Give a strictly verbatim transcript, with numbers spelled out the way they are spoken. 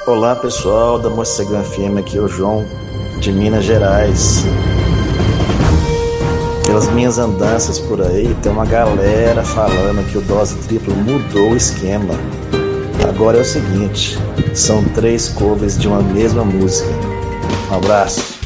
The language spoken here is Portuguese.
Olá pessoal da Morcegão F M, aqui é o João de Minas Gerais. Pelas minhas andanças por aí, tem uma galera falando que o Dose Triplo mudou o esquema. Agora é o seguinte, são três covers de uma mesma música. Um abraço.